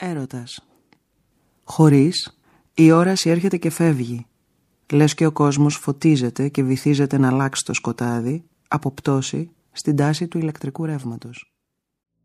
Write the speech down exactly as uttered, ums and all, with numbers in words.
Έρωτας. Χωρίς, η όραση έρχεται και φεύγει. Λες και ο κόσμος φωτίζεται και βυθίζεται να αλλάξει το σκοτάδι από πτώση στην τάση του ηλεκτρικού ρεύματος.